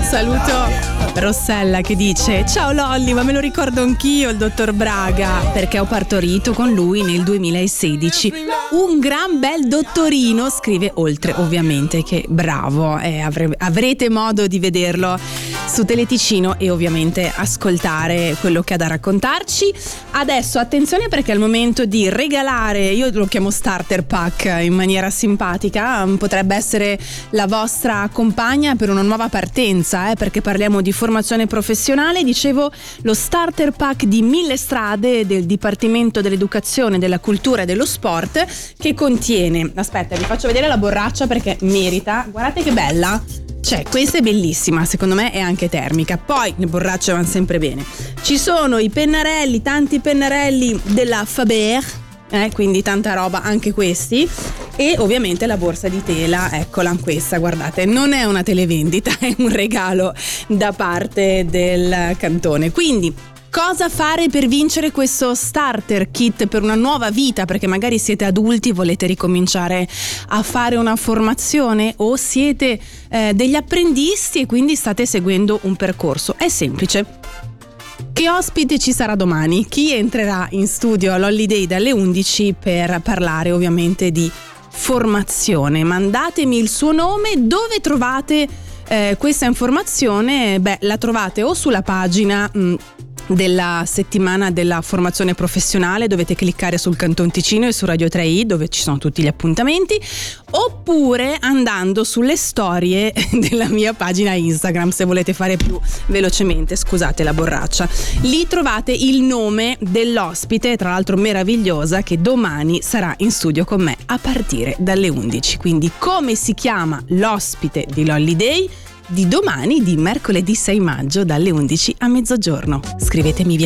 Saluto Rossella che dice: ciao Lolli, ma me lo ricordo anch'io il dottor Braga, perché ho partorito con lui nel 2016. Un gran bel dottorino, scrive, oltre ovviamente che bravo, avrete modo di vederlo su Teleticino e ovviamente ascoltare quello che ha da raccontarci. Adesso attenzione, perché è il momento di regalare, io lo chiamo starter pack in maniera simpatica, potrebbe essere la vostra compagna per una nuova partenza, perché parliamo di formazione professionale. Dicevo, lo starter pack di 1000 strade del Dipartimento dell'Educazione, della Cultura e dello Sport, che contiene, aspetta vi faccio vedere la borraccia perché merita, guardate che bella. Cioè, questa è bellissima, secondo me è anche termica. Poi le borracce vanno sempre bene. Ci sono i pennarelli, tanti pennarelli della Faber, quindi tanta roba anche questi. E ovviamente la borsa di tela, eccola questa, guardate, non è una televendita, è un regalo da parte del cantone. Quindi cosa fare per vincere questo starter kit per una nuova vita? Perché magari siete adulti, volete ricominciare a fare una formazione, o siete degli apprendisti e quindi state seguendo un percorso. È semplice. Che ospite ci sarà domani? Chi entrerà in studio all'Holiday dalle 11 per parlare ovviamente di formazione? Mandatemi il suo nome. Dove trovate questa informazione? La trovate o sulla pagina della settimana della formazione professionale, dovete cliccare sul Canton Ticino e su Radio 3i dove ci sono tutti gli appuntamenti, oppure andando sulle storie della mia pagina Instagram, se volete fare più velocemente, scusate la borraccia. Lì trovate il nome dell'ospite, tra l'altro meravigliosa, che domani sarà in studio con me a partire dalle 11. Quindi come si chiama l'ospite di l'Holiday di domani, di mercoledì 6 maggio dalle 11 a mezzogiorno? Scrivetemi via